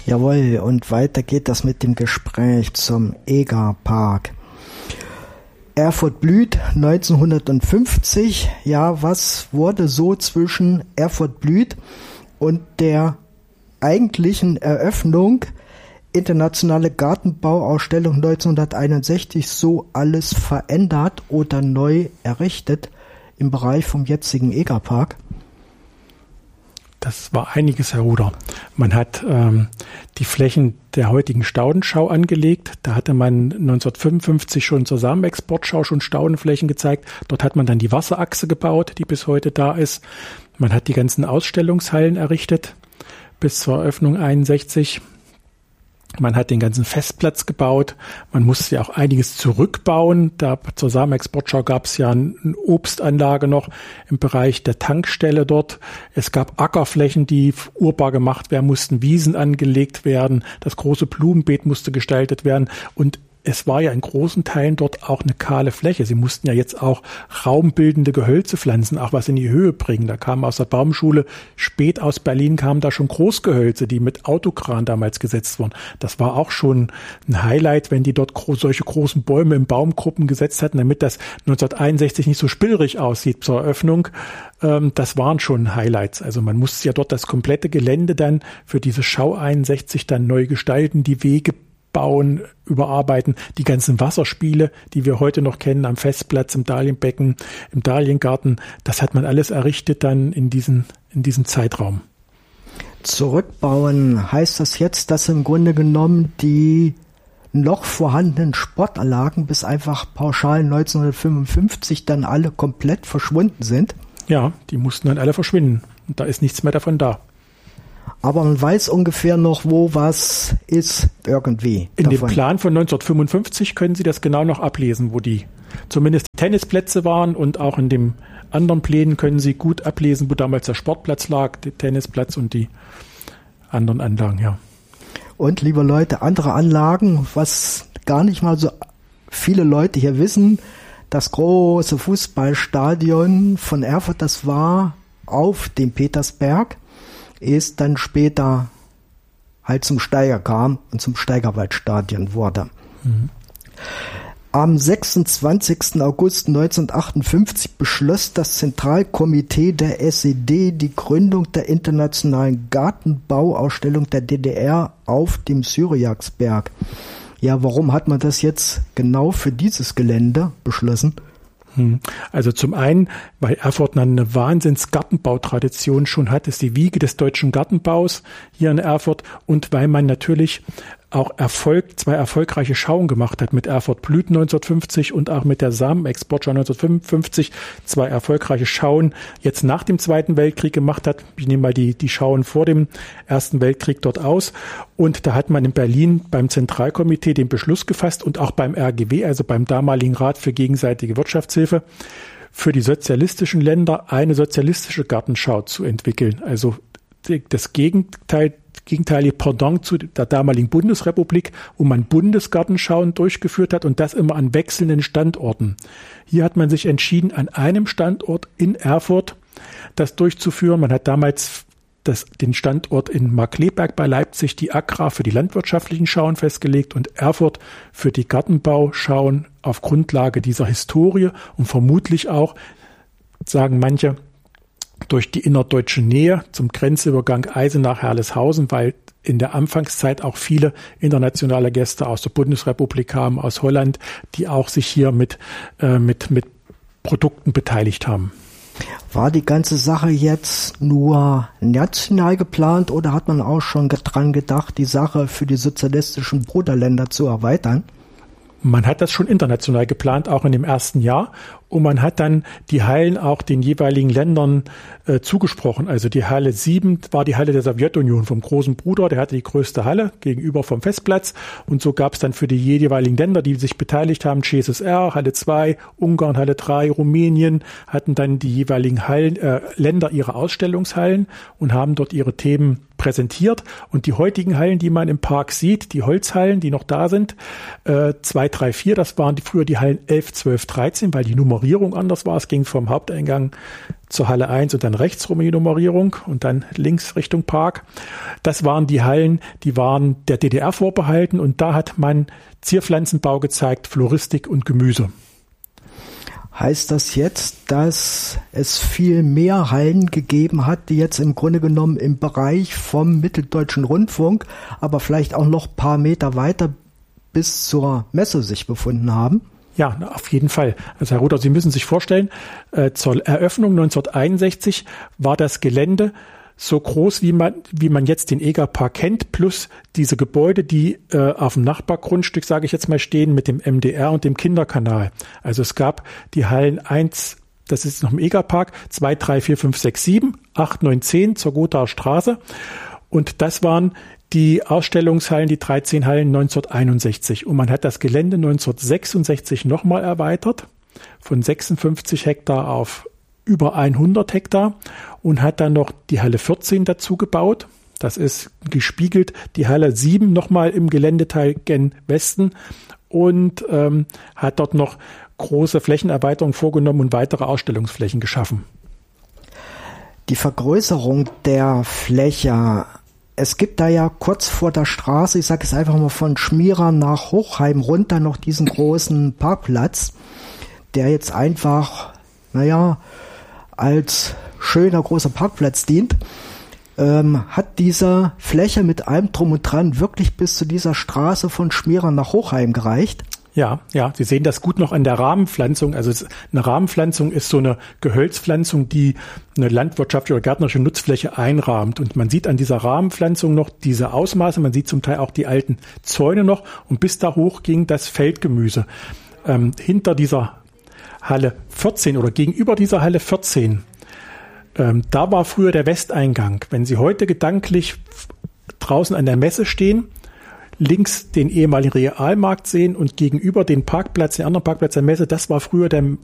Jawohl, und weiter geht das mit dem Gespräch zum EGA-Park. Erfurt blüht 1950. Ja, was wurde so zwischen Erfurt blüht und der eigentlichen Eröffnung Internationale Gartenbauausstellung 1961 so alles verändert oder neu errichtet im Bereich vom jetzigen EGA-Park? Das war einiges, Herr Ruder. Man hat die Flächen der heutigen Staudenschau angelegt. Da hatte man 1955 schon zur Samenexportschau schon Staudenflächen gezeigt. Dort hat man dann die Wasserachse gebaut, die bis heute da ist. Man hat die ganzen Ausstellungshallen errichtet bis zur Eröffnung 61. Man hat den ganzen Festplatz gebaut. Man musste ja auch einiges zurückbauen. Da zur Samenexportschau gab es ja eine Obstanlage noch im Bereich der Tankstelle dort. Es gab Ackerflächen, die urbar gemacht werden mussten, Wiesen angelegt werden. Das große Blumenbeet musste gestaltet werden. Und es war ja in großen Teilen dort auch eine kahle Fläche. Sie mussten ja jetzt auch raumbildende Gehölze pflanzen, auch was in die Höhe bringen. Da kamen aus der Baumschule, spät aus Berlin kamen da schon Großgehölze, die mit Autokran damals gesetzt wurden. Das war auch schon ein Highlight, wenn die dort solche großen Bäume in Baumgruppen gesetzt hatten, damit das 1961 nicht so spillrig aussieht zur Eröffnung. Das waren schon Highlights. Also man musste ja dort das komplette Gelände dann für diese Schau 61 dann neu gestalten, die Wege bauen, überarbeiten, die ganzen Wasserspiele, die wir heute noch kennen, am Festplatz, im Dahlienbecken, im Dahliengarten, das hat man alles errichtet dann in diesem Zeitraum. Zurückbauen heißt das jetzt, dass im Grunde genommen die noch vorhandenen Sportanlagen bis einfach pauschal 1955 dann alle komplett verschwunden sind? Ja, die mussten dann alle verschwinden und da ist nichts mehr davon da. Aber man weiß ungefähr noch, wo was ist irgendwie. In dem Plan von 1955 können Sie das genau noch ablesen, wo die zumindest die Tennisplätze waren, und auch in den anderen Plänen können Sie gut ablesen, wo damals der Sportplatz lag, der Tennisplatz und die anderen Anlagen, ja. Und liebe Leute, andere Anlagen, was gar nicht mal so viele Leute hier wissen, das große Fußballstadion von Erfurt, das war auf dem Petersberg, ist dann später halt zum Steiger kam und zum Steigerwaldstadion wurde. Mhm. Am 26. August 1958 beschloss das Zentralkomitee der SED die Gründung der Internationalen Gartenbauausstellung der DDR auf dem Syriaksberg. Ja, warum hat man das jetzt genau für dieses Gelände beschlossen? Also zum einen, weil Erfurt eine Wahnsinns-Gartenbautradition schon hat, ist die Wiege des deutschen Gartenbaus hier in Erfurt, und weil man natürlich auch zwei erfolgreiche Schauen gemacht hat mit Erfurt blüht 1950 und auch mit der Samenexportschau 1955, zwei erfolgreiche Schauen jetzt nach dem Zweiten Weltkrieg gemacht hat. Ich nehme mal die Schauen vor dem Ersten Weltkrieg dort aus, und da hat man in Berlin beim Zentralkomitee den Beschluss gefasst und auch beim RGW, also beim damaligen Rat für gegenseitige Wirtschaftshilfe, für die sozialistischen Länder eine sozialistische Gartenschau zu entwickeln. Also das gegenteilige Pendant zu der damaligen Bundesrepublik, wo man Bundesgartenschauen durchgeführt hat, und das immer an wechselnden Standorten. Hier hat man sich entschieden, an einem Standort in Erfurt das durchzuführen. Man hat damals den Standort in Markkleeberg bei Leipzig, die AGRA, für die landwirtschaftlichen Schauen festgelegt und Erfurt für die Gartenbauschauen auf Grundlage dieser Historie und vermutlich auch, sagen manche, durch die innerdeutsche Nähe zum Grenzübergang Eisenach-Herleshausen, weil in der Anfangszeit auch viele internationale Gäste aus der Bundesrepublik kamen, aus Holland, die auch sich hier mit Produkten beteiligt haben. War die ganze Sache jetzt nur national geplant oder hat man auch schon dran gedacht, die Sache für die sozialistischen Bruderländer zu erweitern? Man hat das schon international geplant, auch in dem ersten Jahr. Und man hat dann die Hallen auch den jeweiligen Ländern zugesprochen. Also die Halle 7 war die Halle der Sowjetunion vom großen Bruder. Der hatte die größte Halle gegenüber vom Festplatz. Und so gab es dann für die jeweiligen Länder, die sich beteiligt haben, CSSR, Halle 2, Ungarn, Halle 3, Rumänien, hatten dann die jeweiligen Länder ihre Ausstellungshallen und haben dort ihre Themen präsentiert. Und die heutigen Hallen, die man im Park sieht, die Holzhallen, die noch da sind, 2, 3, 4, das waren früher die Hallen 11, 12, 13, weil die Nummerierung anders war. Es ging vom Haupteingang zur Halle 1 und dann rechts rum die Nummerierung und dann links Richtung Park. Das waren die Hallen, die waren der DDR vorbehalten und da hat man Zierpflanzenbau gezeigt, Floristik und Gemüse. Heißt das jetzt, dass es viel mehr Hallen gegeben hat, die jetzt im Grunde genommen im Bereich vom Mitteldeutschen Rundfunk, aber vielleicht auch noch ein paar Meter weiter bis zur Messe sich befunden haben? Ja, auf jeden Fall. Also Herr Ruther, Sie müssen sich vorstellen, zur Eröffnung 1961 war das Gelände so groß, wie man jetzt den Egerpark kennt, plus diese Gebäude, die auf dem Nachbargrundstück, sage ich jetzt mal, stehen mit dem MDR und dem Kinderkanal. Also es gab die Hallen 1, das ist noch im Egerpark, 2, 3, 4, 5, 6, 7, 8, 9, 10 zur Gothaer Straße. Und das waren die Ausstellungshallen, die 13 Hallen 1961. Und man hat das Gelände 1966 nochmal erweitert, von 56 Hektar auf über 100 Hektar und hat dann noch die Halle 14 dazu gebaut. Das ist gespiegelt die Halle 7 nochmal im Geländeteil gen Westen und hat dort noch große Flächenerweiterungen vorgenommen und weitere Ausstellungsflächen geschaffen. Die Vergrößerung der Fläche, es gibt da ja kurz vor der Straße, ich sage es einfach mal von Schmierer nach Hochheim runter noch diesen großen Parkplatz, der jetzt einfach, als schöner großer Parkplatz dient. Hat diese Fläche mit allem Drum und Dran wirklich bis zu dieser Straße von Schmierer nach Hochheim gereicht? Ja, Sie sehen das gut noch an der Rahmenpflanzung. Also eine Rahmenpflanzung ist so eine Gehölzpflanzung, die eine landwirtschaftliche oder gärtnerische Nutzfläche einrahmt. Und man sieht an dieser Rahmenpflanzung noch diese Ausmaße, man sieht zum Teil auch die alten Zäune noch. Und bis da hoch ging das Feldgemüse. Hinter dieser Halle 14 oder gegenüber dieser Halle 14, da war früher der Westeingang. Wenn Sie heute gedanklich draußen an der Messe stehen, links den ehemaligen Realmarkt sehen und gegenüber den Parkplatz, den anderen Parkplatz der Messe, das war früher der